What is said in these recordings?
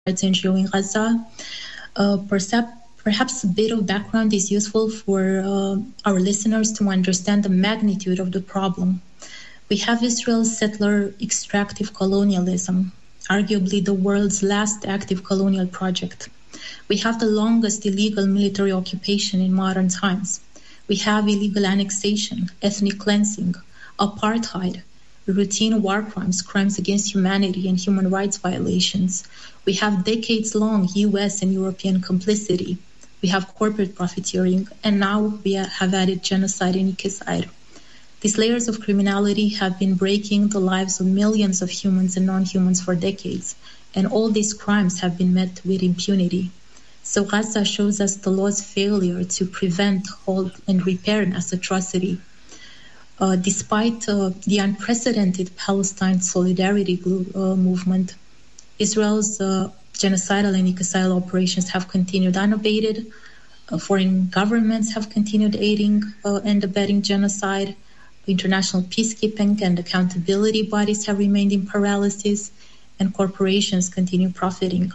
NGO in Gaza. Perhaps a bit of background is useful for our listeners to understand the magnitude of the problem. We have Israel's settler extractive colonialism, arguably the world's last active colonial project. We have the longest illegal military occupation in modern times. We have illegal annexation, ethnic cleansing, apartheid, routine war crimes, crimes against humanity, and human rights violations. We have decades-long US and European complicity. We have corporate profiteering, and now we have added genocide and ecocide. These layers of criminality have been breaking the lives of millions of humans and non-humans for decades, and all these crimes have been met with impunity. So Gaza shows us the law's failure to prevent, hold, and repair mass atrocity. Despite the unprecedented Palestine solidarity movement, Israel's genocidal and ecocidal operations have continued unabated. Foreign governments have continued aiding and abetting genocide. International peacekeeping and accountability bodies have remained in paralysis, and corporations continue profiting.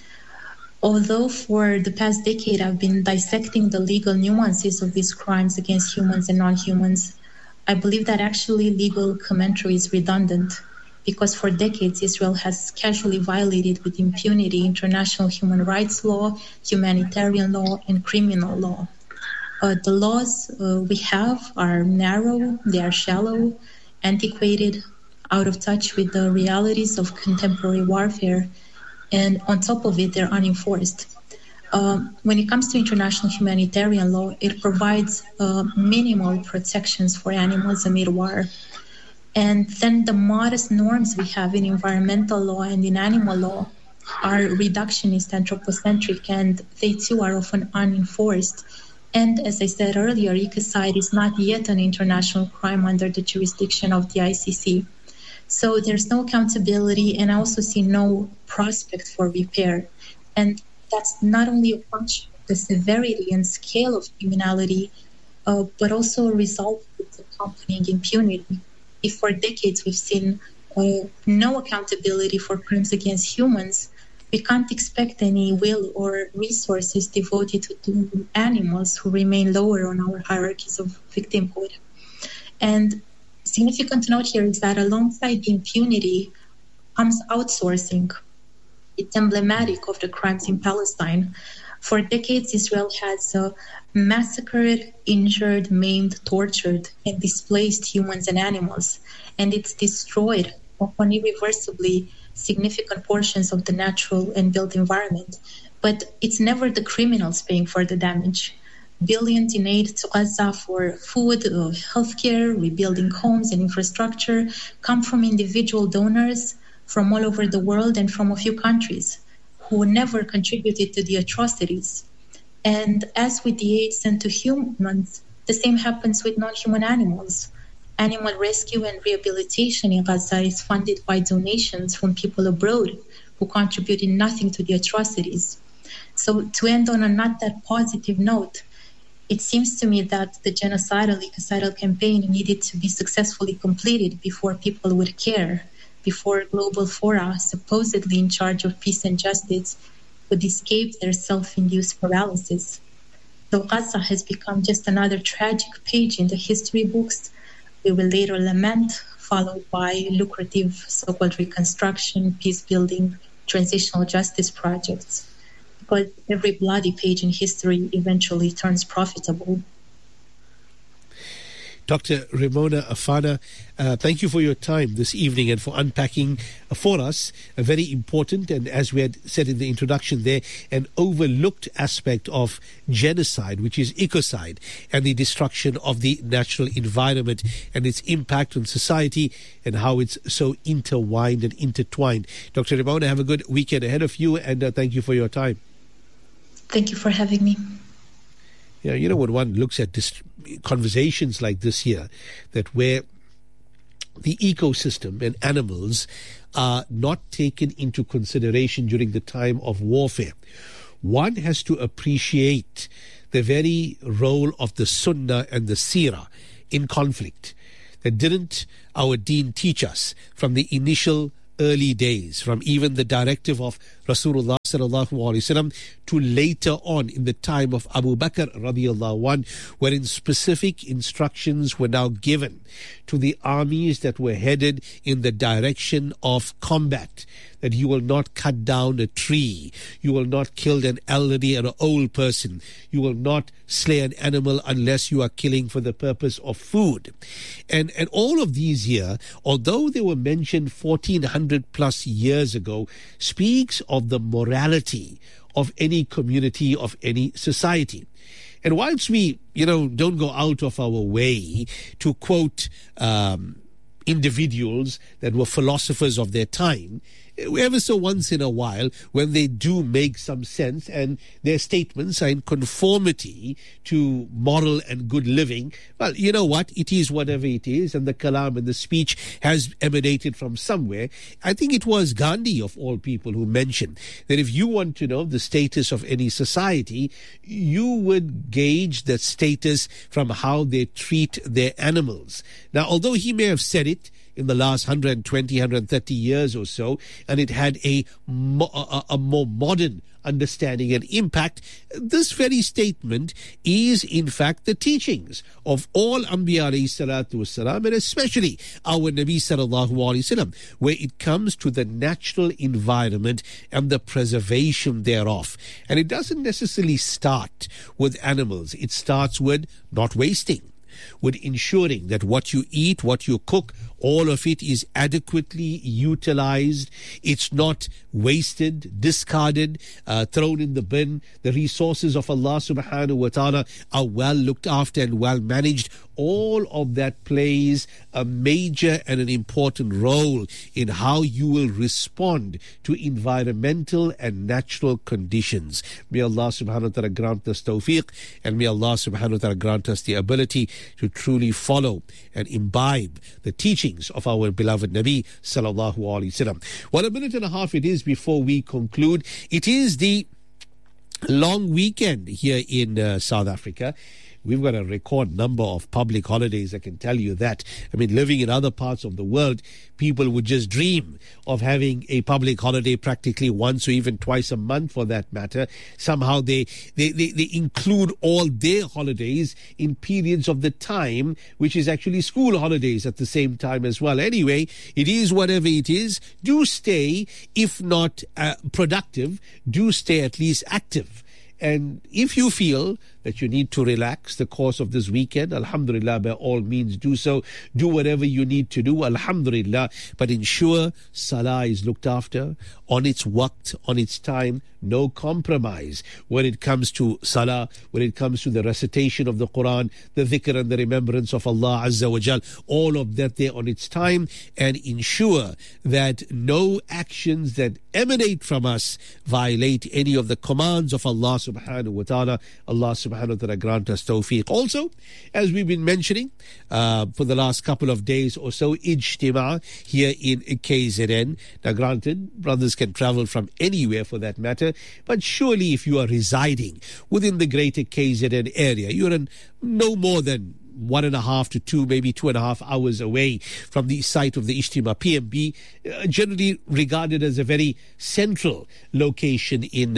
Although for the past decade I've been dissecting the legal nuances of these crimes against humans and non-humans, I believe that actually legal commentary is redundant, because for decades Israel has casually violated with impunity international human rights law, humanitarian law, and criminal law. The laws we have are narrow, they are shallow, antiquated, out of touch with the realities of contemporary warfare, and on top of it, they're unenforced. When it comes to international humanitarian law, it provides minimal protections for animals amid war. And then the modest norms we have in environmental law and in animal law are reductionist, anthropocentric, and they too are often unenforced. And as I said earlier, ecocide is not yet an international crime under the jurisdiction of the ICC. So there's no accountability, and I also see no prospect for repair. And that's not only a function of the severity and scale of criminality, but also a result of its accompanying impunity. If for decades we've seen no accountability for crimes against humans, we can't expect any will or resources devoted to animals who remain lower on our hierarchies of victimhood. And significant to note here is that alongside the impunity comes outsourcing. It's emblematic of the crimes in Palestine. For decades, Israel has massacred, injured, maimed, tortured, and displaced humans and animals. And it's destroyed, often irreversibly, significant portions of the natural and built environment. But it's never the criminals paying for the damage. Billions in aid to Gaza for food, healthcare, rebuilding homes and infrastructure come from individual donors from all over the world and from a few countries who never contributed to the atrocities. And as with the aid sent to humans, the same happens with non-human animals. Animal rescue and rehabilitation in Gaza is funded by donations from people abroad who contributed nothing to the atrocities. So to end on a not that positive note, it seems to me that the genocidal, ecocidal campaign needed to be successfully completed before people would care, before global fora, supposedly in charge of peace and justice, would escape their self-induced paralysis. So Gaza has become just another tragic page in the history books. We will later lament, followed by lucrative so-called reconstruction, peace-building, transitional justice projects. Because every bloody page in history eventually turns profitable. Dr. Ramona Afana, thank you for your time this evening and for unpacking for us a very important and, as we had said in the introduction there, an overlooked aspect of genocide, which is ecocide and the destruction of the natural environment and its impact on society and how it's so intertwined and intertwined. Dr. Ramona, have a good weekend ahead of you, and thank you for your time. Thank you for having me. Yeah, you know, when one looks at conversations like this here, that where the ecosystem and animals are not taken into consideration during the time of warfare, one has to appreciate the very role of the Sunnah and the Seerah in conflict. That didn't our Deen teach us from the initial early days, from even the directive of Rasulullah sallallahu alaihi wasallam to later on in the time of Abu Bakr radiallahu anh, wherein specific instructions were now given to the armies that were headed in the direction of combat, that you will not cut down a tree, you will not kill an elderly or an old person, you will not slay an animal unless you are killing for the purpose of food. And all of these here, although they were mentioned 1400 plus years ago, speaks of the morality of any community, of any society. And whilst we, don't go out of our way to quote individuals that were philosophers of their time, ever so once in a while, when they do make some sense and their statements are in conformity to moral and good living, well, you know what? It is whatever it is, and the kalam and the speech has emanated from somewhere. I think it was Gandhi, of all people, who mentioned that if you want to know the status of any society, you would gauge the status from how they treat their animals. Now, although he may have said it in the last 120, 130 years or so, and it had a more modern understanding and impact, this very statement is in fact the teachings of all Anbiya alayhi salatu wasalam, and especially our Nabi sallallahu alayhi wasallam, where it comes to the natural environment and the preservation thereof. And it doesn't necessarily start with animals. It starts with not wasting, with ensuring that what you eat, what you cook, all of it is adequately utilized. It's not wasted, discarded, thrown in the bin. The resources of Allah subhanahu wa ta'ala are well looked after and well managed. All of that plays a major and an important role in how you will respond to environmental and natural conditions. May Allah subhanahu wa ta'ala grant us tawfiq, and may Allah subhanahu wa ta'ala grant us the ability to truly follow and imbibe the teachings of our beloved Nabi sallallahu alaihi wasallam. Well, a minute and a half it is before we conclude. It is the long weekend here in South Africa. We've got a record number of public holidays, I can tell you that. I mean, living in other parts of the world, people would just dream of having a public holiday practically once or even twice a month for that matter. Somehow they include all their holidays in periods of the time, which is actually school holidays at the same time as well. Anyway, it is whatever it is. Do stay, if not productive, do stay at least active. And if you feel that you need to relax the course of this weekend, alhamdulillah, by all means do so. Do whatever you need to do, alhamdulillah. But ensure salah is looked after on its waqt, on its time. No compromise when it comes to salah, when it comes to the recitation of the Quran, the dhikr and the remembrance of Allah Azza wa Jal. All of that there on its time, and ensure that no actions that emanate from us violate any of the commands of Allah subhanahu wa ta'ala. Allah subhanahu wa ta'ala grant us tawfiq. Also, as we've been mentioning for the last couple of days or so, Ijtima here in KZN. Now granted, brothers can travel from anywhere for that matter, but surely if you are residing within the greater KZN area, you're in no more than 1.5 to 2, maybe 2.5 hours away from the site of the Ijtima. PMB, generally regarded as a very central location in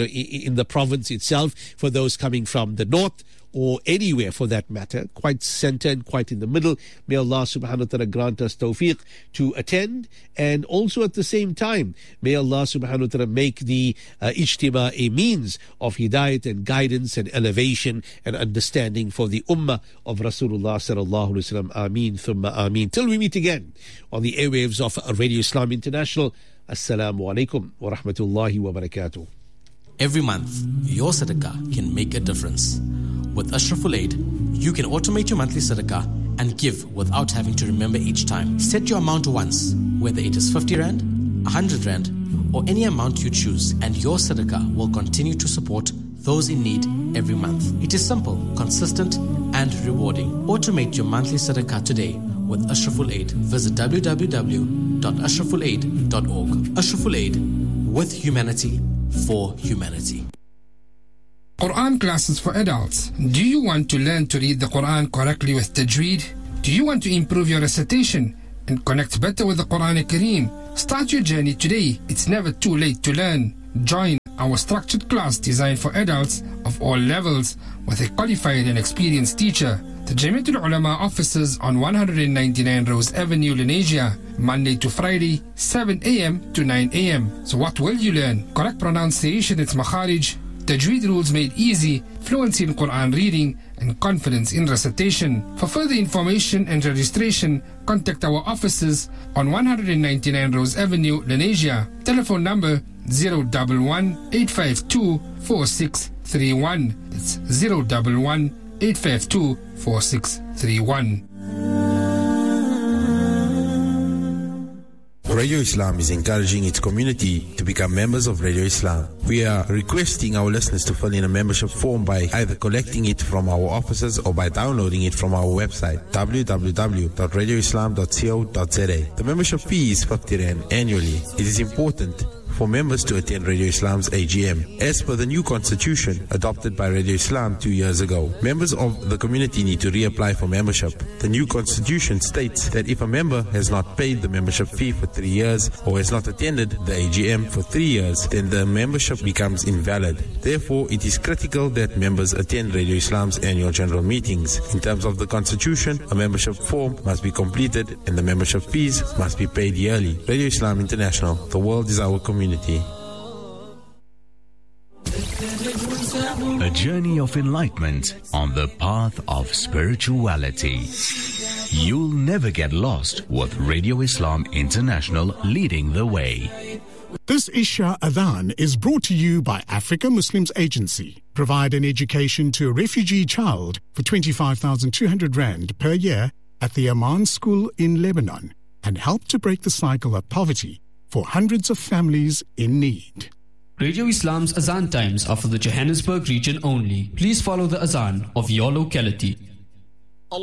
the province itself for those coming from the north or anywhere for that matter, quite center and quite in the middle. May Allah subhanahu wa ta'ala grant us tawfiq to attend, and also at the same time, may Allah subhanahu wa ta'ala make the Ijtima a means of hidayat and guidance and elevation and understanding for the ummah of Rasulullah sallallahu alaihi wasallam. Ameen thumma ameen. Till we meet again on the airwaves of Radio Islam International. Assalamu alaikum wa rahmatullahi wa barakatuh. Every month, your sadaqah can make a difference. With Ashraful Aid, you can automate your monthly sadaqah and give without having to remember each time. Set your amount once, whether it is 50 Rand, 100 Rand, or any amount you choose, and your sadaqah will continue to support those in need every month. It is simple, consistent, and rewarding. Automate your monthly sadaqah today with Ashraful Aid. Visit www.ashrafulaid.org. Ashraful Aid, with humanity, for humanity. Quran classes for adults. Do you want to learn to read the Quran correctly with tajweed? Do you want to improve your recitation and connect better with the Quran Kareem. Start your journey today. It's never too late to learn. Join our structured class designed for adults of all levels with a qualified and experienced teacher. The Jamiatul Ulama offices on 199 Rose Avenue, Lenasia, Monday to Friday, 7 a.m. to 9 a.m. So what will you learn? Correct pronunciation, it's Makharij, Tajweed rules made easy, fluency in Quran reading, and confidence in recitation. For further information and registration, contact our offices on 199 Rose Avenue, Lenasia. Telephone number 011-852-4631. It's 011-852-4631. Radio Islam is encouraging its community to become members of Radio Islam. We are requesting our listeners to fill in a membership form by either collecting it from our offices or by downloading it from our website www.radioislam.co.za. The membership fee is 50 Rand annually. It is important for members to attend Radio Islam's AGM. As per the new constitution adopted by Radio Islam 2 years ago, members of the community need to reapply for membership. The new constitution states that if a member has not paid the membership fee for 3 years or has not attended the AGM for 3 years, then the membership becomes invalid. Therefore, it is critical that members attend Radio Islam's annual general meetings. In terms of the constitution, a membership form must be completed and the membership fees must be paid yearly. Radio Islam International, the world is our community. A journey of enlightenment on the path of spirituality. You'll never get lost with Radio Islam International leading the way. This Isha Adhan is brought to you by Africa Muslims Agency. Provide an education to a refugee child for 25,200 Rand per year at the Aman School in Lebanon and help to break the cycle of poverty for hundreds of families in need. Radio Islam's Azan times are for the Johannesburg region only. Please follow the Azan of your locality.